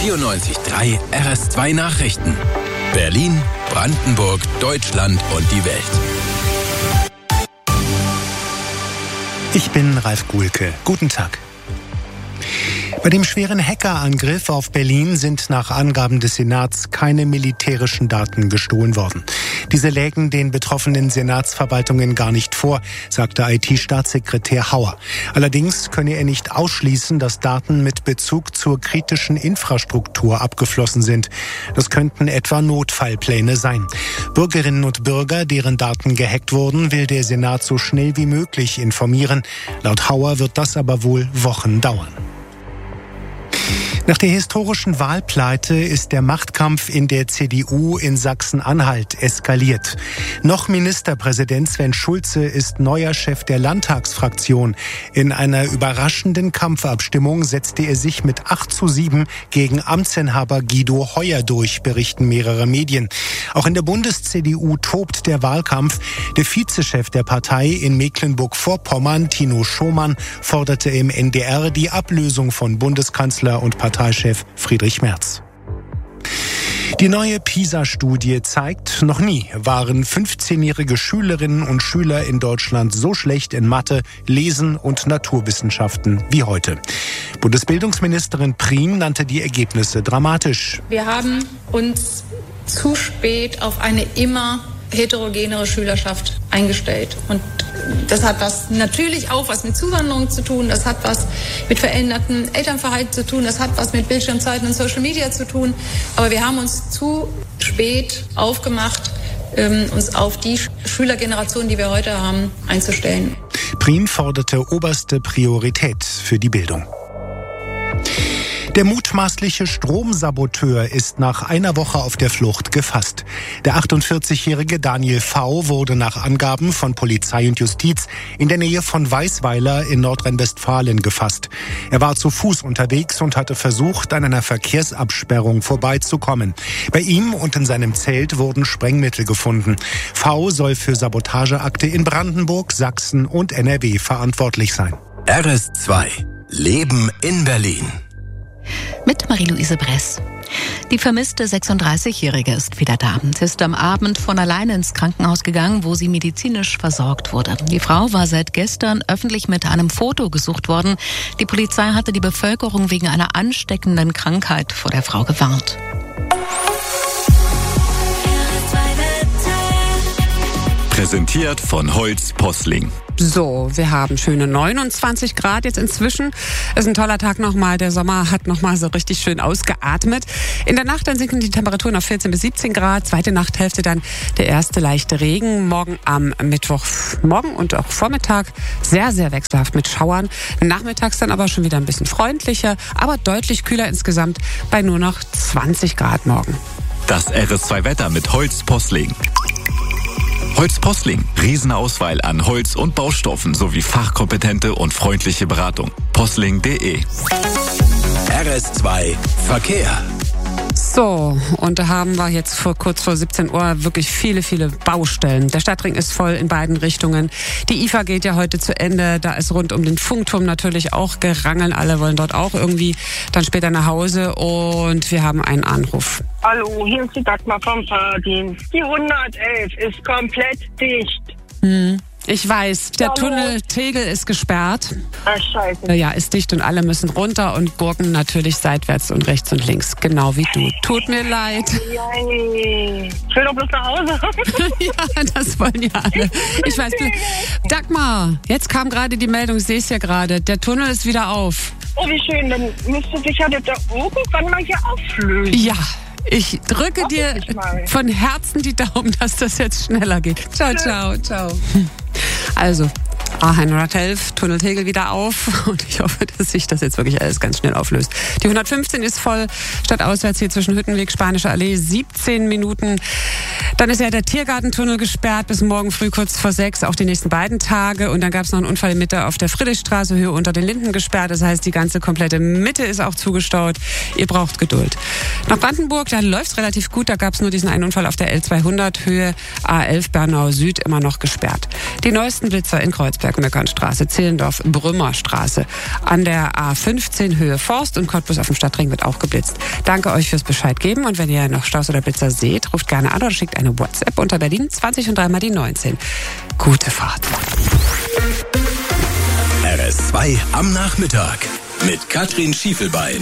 94.3 RS2 Nachrichten. Berlin, Brandenburg, Deutschland und die Welt. Ich bin Ralf Guhlke. Guten Tag. Bei dem schweren Hackerangriff auf Berlin sind nach Angaben des Senats keine militärischen Daten gestohlen worden. Diese lägen den betroffenen Senatsverwaltungen gar nicht vor, sagte IT-Staatssekretär Hauer. Allerdings könne er nicht ausschließen, dass Daten mit Bezug zur kritischen Infrastruktur abgeflossen sind. Das könnten etwa Notfallpläne sein. Bürgerinnen und Bürger, deren Daten gehackt wurden, will der Senat so schnell wie möglich informieren. Laut Hauer wird das aber wohl Wochen dauern. Nach der historischen Wahlpleite ist der Machtkampf in der CDU in Sachsen-Anhalt eskaliert. Noch Ministerpräsident Sven Schulze ist neuer Chef der Landtagsfraktion. In einer überraschenden Kampfabstimmung setzte er sich mit 8:7 gegen Amtsinhaber Guido Heuer durch, berichten mehrere Medien. Auch in der Bundes-CDU tobt der Wahlkampf. Der Vizechef der Partei in Mecklenburg-Vorpommern, Tino Schomann, forderte im NDR die Ablösung von Bundeskanzler und Parteichef Friedrich Merz. Die neue PISA-Studie zeigt, noch nie waren 15-jährige Schülerinnen und Schüler in Deutschland so schlecht in Mathe, Lesen und Naturwissenschaften wie heute. Bundesbildungsministerin Prien nannte die Ergebnisse dramatisch. Wir haben uns zu spät auf eine immer heterogenere Schülerschaft eingestellt. Und das hat natürlich auch was mit Zuwanderung zu tun, das hat was mit verändertem Elternverhalten zu tun, das hat was mit Bildschirmzeiten und Social Media zu tun. Aber wir haben uns zu spät aufgemacht, uns auf die Schülergeneration, die wir heute haben, einzustellen. Prien forderte oberste Priorität für die Bildung. Der mutmaßliche Stromsaboteur ist nach einer Woche auf der Flucht gefasst. Der 48-jährige Daniel V. wurde nach Angaben von Polizei und Justiz in der Nähe von Weisweiler in Nordrhein-Westfalen gefasst. Er war zu Fuß unterwegs und hatte versucht, an einer Verkehrsabsperrung vorbeizukommen. Bei ihm und in seinem Zelt wurden Sprengmittel gefunden. V. soll für Sabotageakte in Brandenburg, Sachsen und NRW verantwortlich sein. RS2 Leben in Berlin. Mit Marie-Louise Bress. Die vermisste 36-Jährige ist wieder da. Sie ist am Abend von alleine ins Krankenhaus gegangen, wo sie medizinisch versorgt wurde. Die Frau war seit gestern öffentlich mit einem Foto gesucht worden. Die Polizei hatte die Bevölkerung wegen einer ansteckenden Krankheit vor der Frau gewarnt. Präsentiert von Holz Posling. So, wir haben schöne 29 Grad jetzt inzwischen. Es ist ein toller Tag nochmal. Der Sommer hat nochmal so richtig schön ausgeatmet. In der Nacht dann sinken die Temperaturen auf 14 bis 17 Grad. Zweite Nachthälfte dann der erste leichte Regen. Morgen am Mittwochmorgen und auch Vormittag sehr, sehr wechselhaft mit Schauern. Nachmittags dann aber schon wieder ein bisschen freundlicher, aber deutlich kühler insgesamt bei nur noch 20 Grad morgen. Das RS2-Wetter mit Holz Posling. Holz Posling. Riesenauswahl an Holz und Baustoffen sowie fachkompetente und freundliche Beratung. Posling.de. RS2 Verkehr. So, und da haben wir jetzt kurz vor 17 Uhr wirklich viele, viele Baustellen. Der Stadtring ist voll in beiden Richtungen. Die IFA geht ja heute zu Ende. Da ist rund um den Funkturm natürlich auch Gerangel. Alle wollen dort auch irgendwie dann später nach Hause. Und wir haben einen Anruf. Hallo, hier ist die Dagmar vom Fahrdienst. Die 111 ist komplett dicht. Ich weiß, der Tunnel Tegel ist gesperrt. Ach, scheiße. Ja, ist dicht und alle müssen runter und gurken natürlich seitwärts und rechts und links. Genau wie du. Tut mir leid. Yay. Ich will doch bloß nach Hause. Ja, das wollen ja alle. Ich weiß. Dagmar, jetzt kam gerade die Meldung, ich sehe es ja gerade. Der Tunnel ist wieder auf. Oh, wie schön. Dann müsste sich ja der irgendwann mal hier auflösen. Ja. Ich drücke dir von Herzen die Daumen, dass das jetzt schneller geht. Ciao, ciao, ciao. Also, A111, Tunnel Tegel wieder auf. Und ich hoffe, dass sich das jetzt wirklich alles ganz schnell auflöst. Die 115 ist voll, stadtauswärts hier zwischen Hüttenweg, Spanische Allee, 17 Minuten. Dann ist ja der Tiergartentunnel gesperrt bis morgen früh kurz vor 6, auch die nächsten beiden Tage. Und dann gab es noch einen Unfall in Mitte auf der Friedrichstraße, Höhe unter den Linden gesperrt. Das heißt, die ganze komplette Mitte ist auch zugestaut. Ihr braucht Geduld. Nach Brandenburg, da läuft es relativ gut. Da gab es nur diesen einen Unfall auf der L200, Höhe A11 Bernau Süd, immer noch gesperrt. Die neuesten Blitzer in Kreuzberg, Möckernstraße, Zehlendorf, Brümmerstraße. An der A15 Höhe Forst und Cottbus auf dem Stadtring wird auch geblitzt. Danke euch fürs Bescheid geben. Und wenn ihr noch Staus oder Blitzer seht, ruft gerne an oder schickt eine WhatsApp unter Berlin 20 und 3 mal die 19. Gute Fahrt. RS2 am Nachmittag mit Katrin Schiefelbein.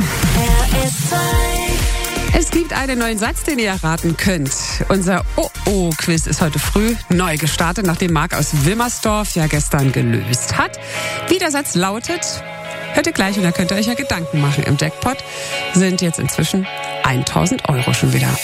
Es gibt einen neuen Satz, den ihr erraten könnt. Unser Oh-Oh-Quiz ist heute früh neu gestartet, nachdem Marc aus Wilmersdorf ja gestern gelöst hat. Wie der Satz lautet, hört ihr gleich und da könnt ihr euch ja Gedanken machen. Im Jackpot sind jetzt inzwischen 1.000 € schon wieder.